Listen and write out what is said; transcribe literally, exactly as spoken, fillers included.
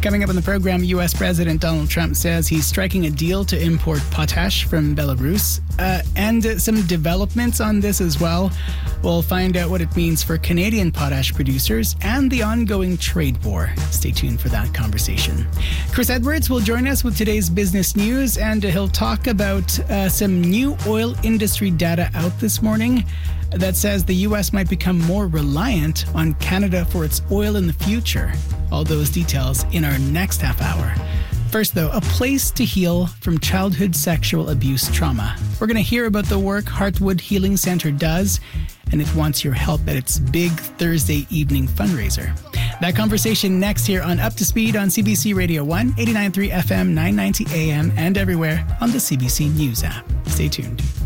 Coming up on the program, U S President Donald Trump says he's striking a deal to import potash from Belarus, uh, and uh, some developments on this as well. We'll find out what it means for Canadian potash producers and the ongoing trade war. Stay tuned for that conversation. Chris Edwards will join us with today's business news, and he'll talk about uh, some new oil industry data out this morning that says the U S might become more reliant on Canada for its oil in the future. All those details in our next half hour. First, though, a place to heal from childhood sexual abuse trauma. We're going to hear about the work Heartwood Healing Center does, and it wants your help at its big Thursday evening fundraiser. That conversation next here on Up to Speed on C B C Radio one, eighty-nine point three F M, nine ninety A M, and everywhere on the C B C News app. Stay tuned.